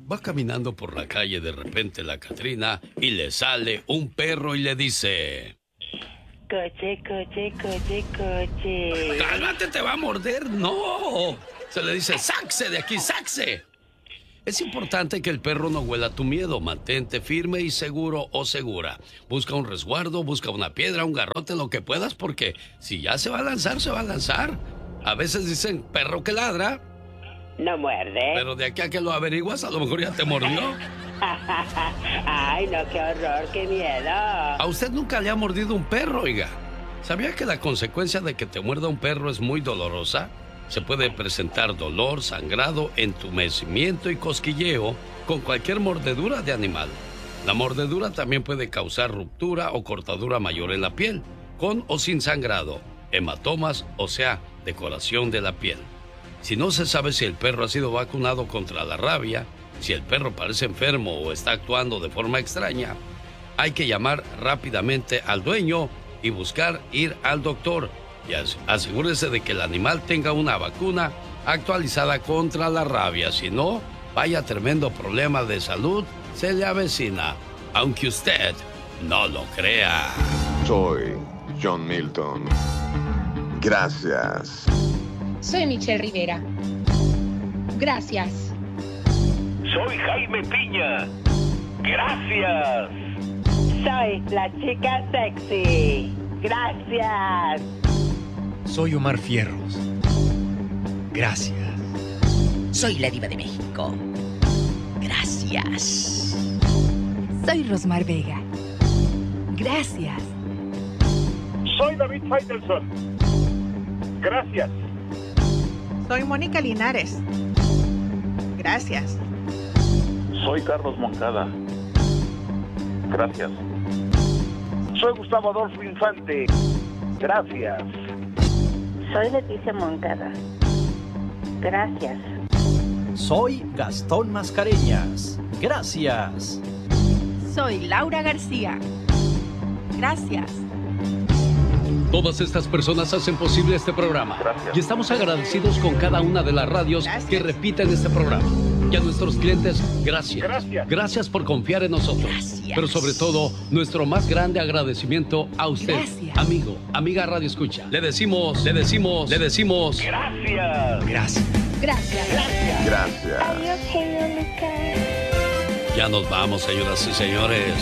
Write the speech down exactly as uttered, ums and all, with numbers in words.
Va caminando por la calle de repente la Catrina y le sale un perro y le dice... Coche, coche, coche, coche. ¡Cálmate, te va a morder! ¡No! Se le dice, ¡sáquese de aquí, sáquese! Es importante que el perro no huela tu miedo. Mantente firme y seguro o segura. Busca un resguardo, busca una piedra, un garrote, lo que puedas, porque si ya se va a lanzar, se va a lanzar. A veces dicen, perro que ladra... No muerde. Pero de aquí a que lo averiguas, a lo mejor ya te mordió. Ay, no, qué horror, qué miedo. A usted nunca le ha mordido un perro, oiga. ¿Sabía que la consecuencia de que te muerda un perro es muy dolorosa? Se puede presentar dolor, sangrado, entumecimiento y cosquilleo con cualquier mordedura de animal. La mordedura también puede causar ruptura o cortadura mayor en la piel, con o sin sangrado, hematomas, o sea, decoración de la piel. Si no se sabe si el perro ha sido vacunado contra la rabia, si el perro parece enfermo o está actuando de forma extraña, hay que llamar rápidamente al dueño y buscar ir al doctor. Y asegúrese de que el animal tenga una vacuna actualizada contra la rabia. Si no, vaya tremendo problema de salud se le avecina, aunque usted no lo crea. Soy John Milton. Gracias. Soy Michelle Rivera. Gracias. Soy Jaime Piña. Gracias. Soy la chica sexy. Gracias. Soy Omar Fierros. Gracias. Soy la diva de México. Gracias. Soy Rosmar Vega. Gracias. Soy David Faitelson. Gracias. Soy Mónica Linares. Gracias. Soy Carlos Moncada. Gracias. Soy Gustavo Adolfo Infante. Gracias. Soy Leticia Moncada. Gracias. Soy Gastón Mascareñas. Gracias. Soy Laura García. Gracias. Todas estas personas hacen posible este programa. Gracias. Y estamos agradecidos con cada una de las radios Gracias. que repiten este programa. Y a nuestros clientes, gracias. Gracias. Gracias por confiar en nosotros. Gracias. Pero sobre todo, nuestro más grande agradecimiento a usted, Gracias. amigo, amiga Radio Escucha. Le decimos, le decimos, le decimos... Gracias. Gracias. Gracias. Gracias. Adiós, genio Lucas. Ya nos vamos, señoras y señores.